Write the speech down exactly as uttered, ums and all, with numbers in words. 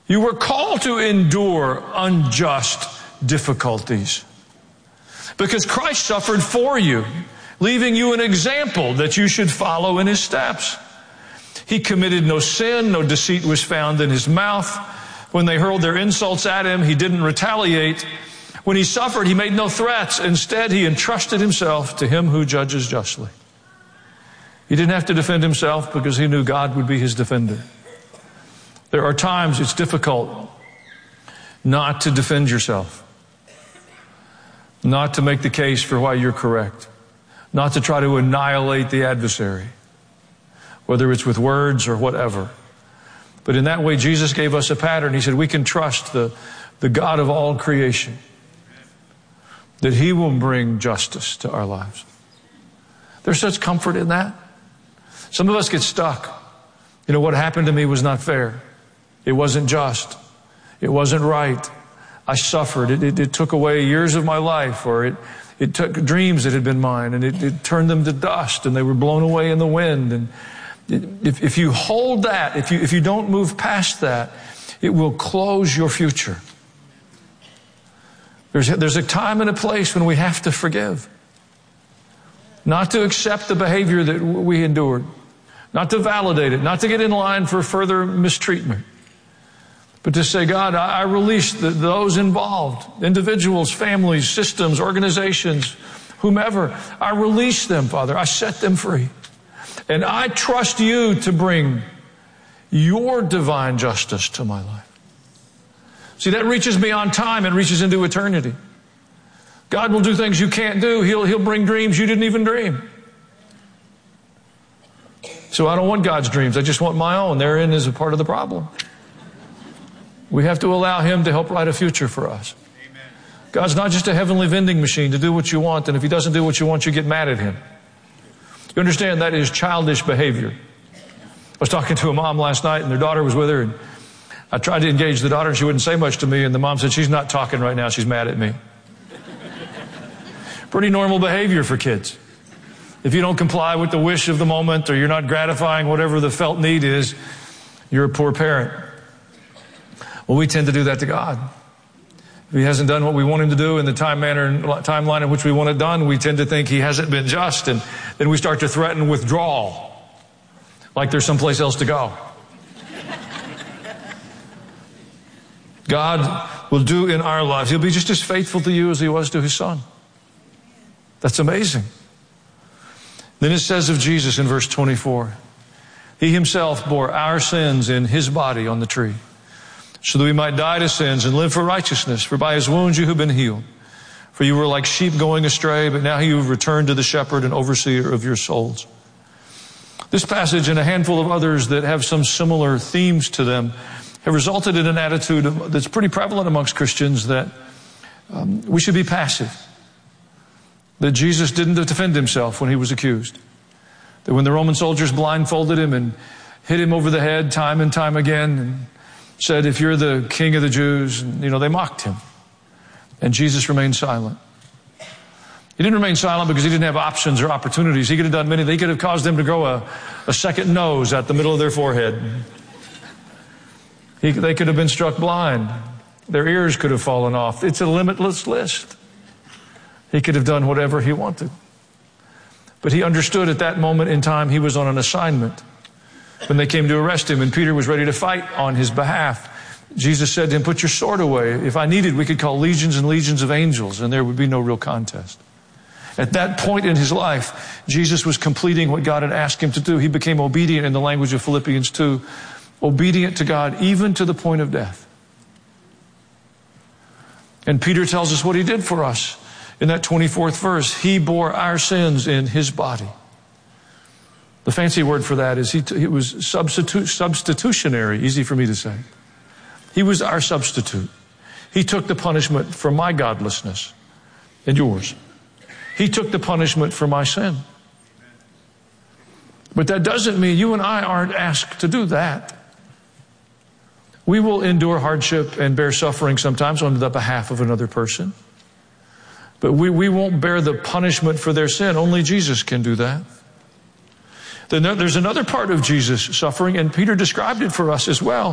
You were called to endure unjust difficulties because Christ suffered for you, leaving you an example that you should follow in his steps. He committed no sin, no deceit was found in his mouth. When they hurled their insults at him, he didn't retaliate. When he suffered, he made no threats. Instead, he entrusted himself to him who judges justly. He didn't have to defend himself because he knew God would be his defender. There are times it's difficult not to defend yourself, not to make the case for why you're correct, not to try to annihilate the adversary, whether it's with words or whatever. But in that way, Jesus gave us a pattern. He said we can trust the, the God of all creation, that he will bring justice to our lives. There's such comfort in that. Some of us get stuck. You know, what happened to me was not fair. It wasn't just. It wasn't right. I suffered. It, it, it took away years of my life, or it, it took dreams that had been mine, and it, it turned them to dust, and they were blown away in the wind. And If, if you hold that, if you, if you don't move past that, it will close your future. There's, there's a time and a place when we have to forgive. Not to accept the behavior that we endured. Not to validate it. Not to get in line for further mistreatment. But to say, God, I, I release the, those involved. Individuals, families, systems, organizations, whomever. I release them, Father. I set them free. And I trust you to bring your divine justice to my life. See, that reaches beyond time. It reaches into eternity. God will do things you can't do. He'll, he'll bring dreams you didn't even dream. So I don't want God's dreams. I just want my own. Therein is a part of the problem. We have to allow him to help write a future for us. Amen. God's not just a heavenly vending machine to do what you want. And if he doesn't do what you want, you get mad at him. You understand that is childish behavior. I was talking to a mom last night and their daughter was with her, and I tried to engage the daughter and she wouldn't say much to me, and the mom said, she's not talking right now, she's mad at me. Pretty normal behavior for kids. If you don't comply with the wish of the moment, or you're not gratifying whatever the felt need is, you're a poor parent. Well, we tend to do that to God. If he hasn't done what we want him to do in the time, manner, and timeline in which we want it done, we tend to think he hasn't been just, and then we start to threaten withdrawal, like there's someplace else to go. God will do in our lives. He'll be just as faithful to you as he was to his son. That's amazing. Then it says of Jesus in verse twenty-four, he himself bore our sins in his body on the tree, so that we might die to sins and live for righteousness. For by his wounds you have been healed. For you were like sheep going astray, but now you have returned to the shepherd and overseer of your souls. This passage and a handful of others that have some similar themes to them have resulted in an attitude that's pretty prevalent amongst Christians, that um, we should be passive. That Jesus didn't defend himself when he was accused. That when the Roman soldiers blindfolded him and hit him over the head time and time again and said, if you're the king of the Jews, you know, they mocked him. And Jesus remained silent. He didn't remain silent because he didn't have options or opportunities. He could have done many. They could have caused them to grow a, a second nose at the middle of their forehead. He, they could have been struck blind. Their ears could have fallen off. It's a limitless list. He could have done whatever he wanted. But he understood at that moment in time he was on an assignment. When they came to arrest him and Peter was ready to fight on his behalf, Jesus said to him, put your sword away. If I needed, we could call legions and legions of angels, and there would be no real contest. At that point in his life, Jesus was completing what God had asked him to do. He became obedient in the language of Philippians two, obedient to God even to the point of death. And Peter tells us what he did for us in that twenty-fourth verse. He bore our sins in his body. The fancy word for that is he, t- he was substitu- substitutionary, easy for me to say. He was our substitute. He took the punishment for my godlessness and yours. He took the punishment for my sin. But that doesn't mean you and I aren't asked to do that. We will endure hardship and bear suffering sometimes on the behalf of another person. But we, we won't bear the punishment for their sin. Only Jesus can do that. Then there's another part of Jesus' suffering, and Peter described it for us as well.